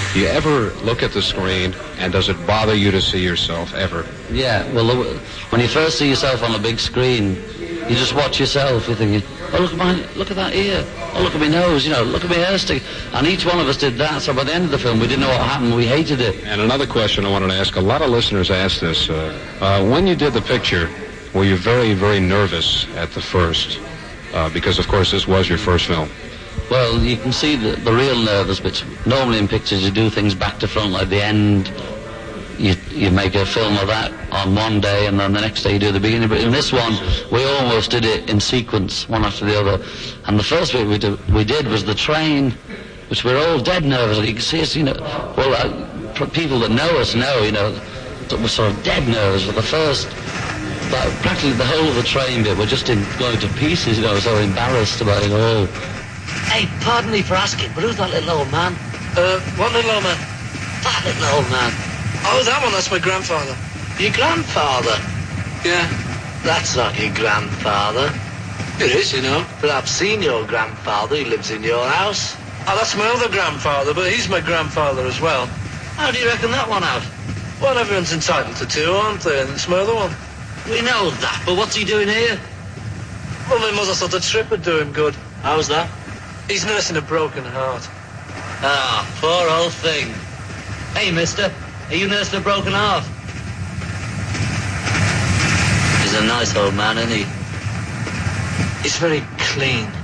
Do you ever look at the screen, and does it bother you to see yourself, ever? Yeah, well, when you first see yourself on a big screen, you just watch yourself, you're thinking, oh, look at that ear, oh, look at my nose, look at my hairstick. And each one of us did that, so by the end of the film, we didn't know what happened, we hated it. And another question I wanted to ask, a lot of listeners ask this, when you did the picture, were you very, very nervous at the first? Because, of course, this was your first film. Well, you can see the real nervous bits. Normally in pictures you do things back to front, like the end. You make a film of that on one day, and then the next day you do the beginning. But in this one, we almost did it in sequence, one after the other. And the first bit we did was the train, which we're all dead nervous. You can see us, people that know us know, that we're sort of dead nervous for the first. But practically the whole of the train bit, we're just going to pieces, so embarrassed about it all. Hey, pardon me for asking, but who's that little old man? What little old man? That little old man. Oh, that one, that's my grandfather. Your grandfather? Yeah. That's not your grandfather. It is, But I've seen your grandfather, he lives in your house. Oh, that's my other grandfather, but he's my grandfather as well. How do you reckon that one out? Well, everyone's entitled to two, aren't they? And it's my other one. We know that, but what's he doing here? Well, my mother thought the trip would do him good. How's that? He's nursing a broken heart. Ah, poor old thing. Hey, mister, are you nursing a broken heart? He's a nice old man, isn't he? He's very clean.